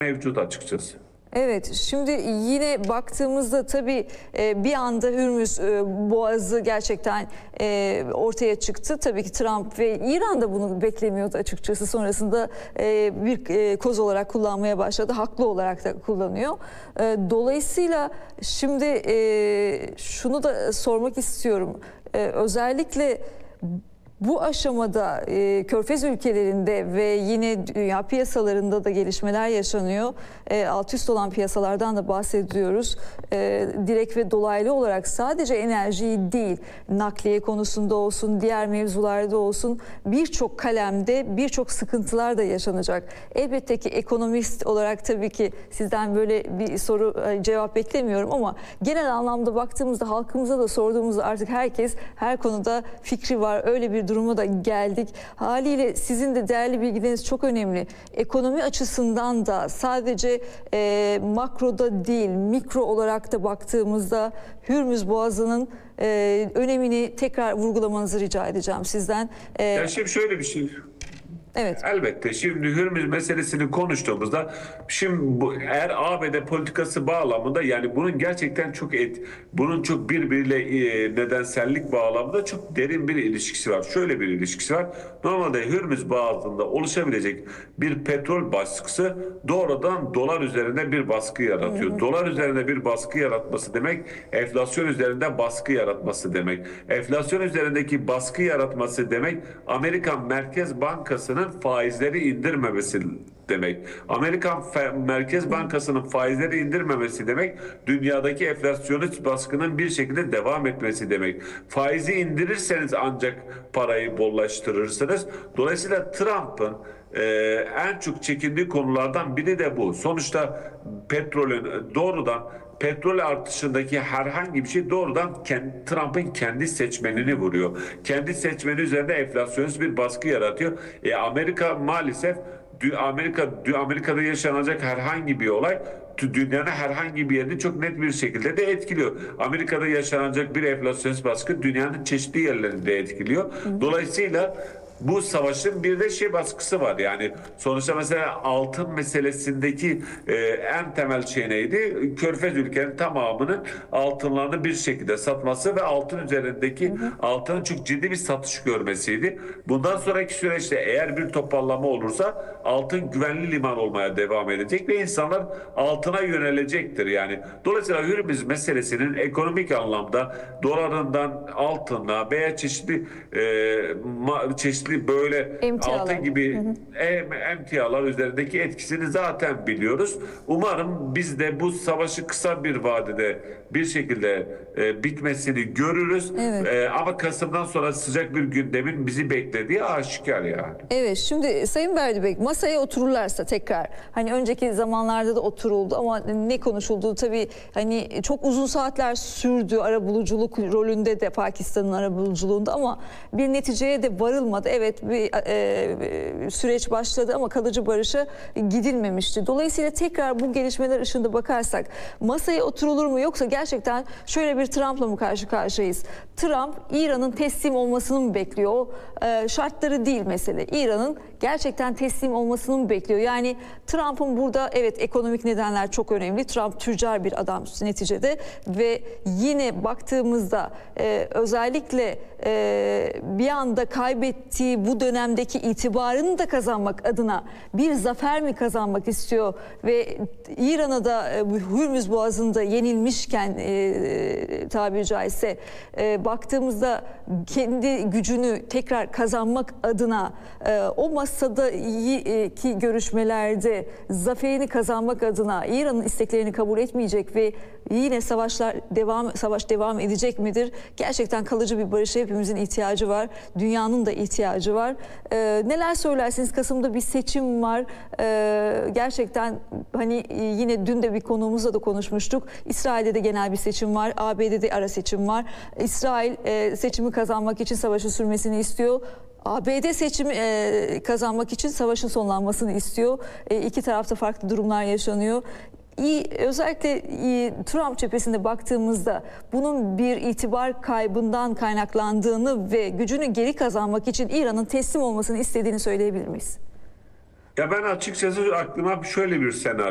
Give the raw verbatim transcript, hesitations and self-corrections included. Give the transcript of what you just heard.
mevcut açıkçası. Evet, şimdi yine baktığımızda tabii bir anda Hürmüz Boğazı gerçekten ortaya çıktı. Tabii ki Trump ve İran da bunu beklemiyordu açıkçası. Sonrasında bir koz olarak kullanmaya başladı. Haklı olarak da kullanıyor. Dolayısıyla şimdi şunu da sormak istiyorum. Özellikle bu aşamada e, Körfez ülkelerinde ve yine dünya piyasalarında da gelişmeler yaşanıyor. E, alt üst olan piyasalardan da bahsediyoruz. E, direkt ve dolaylı olarak sadece enerjiyi değil, nakliye konusunda olsun, diğer mevzularda olsun birçok kalemde birçok sıkıntılar da yaşanacak. Elbette ki ekonomist olarak tabii ki sizden böyle bir soru cevap beklemiyorum ama genel anlamda baktığımızda halkımıza da sorduğumuzda artık herkes her konuda fikri var. Öyle bir duruma da geldik. Haliyle sizin de değerli bilgileriniz çok önemli. Ekonomi açısından da sadece e, makroda değil, mikro olarak da baktığımızda Hürmüz Boğazı'nın e, önemini tekrar vurgulamanızı rica edeceğim sizden. E, ya şimdi şöyle bir şey. Evet. Elbette şimdi Hürmüz meselesini konuştuğumuzda şimdi bu, eğer A B D politikası bağlamında yani bunun gerçekten çok et, bunun çok birbiriyle e, nedensellik bağlamında çok derin bir ilişkisi var. Şöyle bir ilişkisi var. Normalde Hürmüz Boğazı'nda oluşabilecek bir petrol baskısı doğrudan dolar üzerinde bir baskı yaratıyor. Hı hı. Dolar üzerinde bir baskı yaratması demek enflasyon üzerinde baskı yaratması demek. Enflasyon üzerindeki baskı yaratması demek Amerikan Merkez Bankası'nın faizleri indirmemesi demek. Amerikan Merkez Bankası'nın faizleri indirmemesi demek dünyadaki enflasyonist baskının bir şekilde devam etmesi demek. Faizi indirirseniz ancak parayı bollaştırırsınız. Dolayısıyla Trump'ın Ee, en çok çekindiği konulardan biri de bu. Sonuçta petrolün doğrudan petrol artışındaki herhangi bir şey doğrudan kendi, Trump'ın kendi seçmenini vuruyor. Kendi seçmeni üzerinde enflasyonist bir baskı yaratıyor. E, Amerika maalesef Amerika Amerika'da yaşanacak herhangi bir olay dünyanın herhangi bir yerini çok net bir şekilde de etkiliyor. Amerika'da yaşanacak bir enflasyonist baskı dünyanın çeşitli yerlerinde etkiliyor. Dolayısıyla bu savaşın bir de şey baskısı var. Yani sonuçta mesela altın meselesindeki e, en temel şey neydi? Körfez ülkenin tamamının altınlarını bir şekilde satması ve altın üzerindeki hı hı. altının çok ciddi bir satış görmesiydi. Bundan sonraki süreçte eğer bir toparlama olursa altın güvenli liman olmaya devam edecek ve insanlar altına yönelecektir yani. Dolayısıyla Hürmüz meselesinin ekonomik anlamda dolarından altına veya çeşitli e, çeşitli böyle emtialar. Altın gibi hı hı. emtialar üzerindeki etkisini zaten biliyoruz. Umarım biz de bu savaşı kısa bir vadede bir şekilde e, bitmesini görürüz. Evet. E, ama Kasım'dan sonra sıcak bir gündemin bizi beklediği aşikar yani. Evet, şimdi Sayın Berdibek masaya otururlarsa tekrar hani önceki zamanlarda da oturuldu ama ne konuşulduğu tabii hani çok uzun saatler sürdü arabuluculuk rolünde de Pakistan'ın arabuluculuğunda ama bir neticeye de varılmadı. Evet bir e, süreç başladı ama kalıcı barışa gidilmemişti. Dolayısıyla tekrar bu gelişmeler ışığında bakarsak masaya oturulur mu yoksa gerçekten şöyle bir Trump'la mı karşı karşıyayız? Trump İran'ın teslim olmasını mı bekliyor? O e, şartları değil mesele. İran'ın gerçekten teslim olmasını mı bekliyor? Yani Trump'ın burada evet ekonomik nedenler çok önemli. Trump tüccar bir adam neticede ve yine baktığımızda e, özellikle e, bir anda kaybettiği bu dönemdeki itibarını da kazanmak adına bir zafer mi kazanmak istiyor ve İran'a da e, Hürmüz Boğazı'nda yenilmişken e, tabiri caizse e, baktığımızda kendi gücünü tekrar kazanmak adına e, o masadaki görüşmelerde zaferini kazanmak adına İran'ın isteklerini kabul etmeyecek ve yine savaşlar devam savaş devam edecek midir? Gerçekten kalıcı bir barışa hepimizin ihtiyacı var. Dünyanın da ihtiyacı var. Ee, neler söylersiniz? Kasım'da bir seçim var. Ee, gerçekten hani yine dün de bir konuğumuzla da konuşmuştuk. İsrail'de de genel bir seçim var. A B D'de ara seçim var. İsrail e, seçimi kazanmak için savaşı sürmesini istiyor. A B D seçimi e, kazanmak için savaşın sonlanmasını istiyor. E, iki tarafta farklı durumlar yaşanıyor. İyi, özellikle iyi, Trump cephesinde baktığımızda bunun bir itibar kaybından kaynaklandığını ve gücünü geri kazanmak için İran'ın teslim olmasını istediğini söyleyebilir miyiz? Ya ben açıkçası aklıma şöyle bir senaryo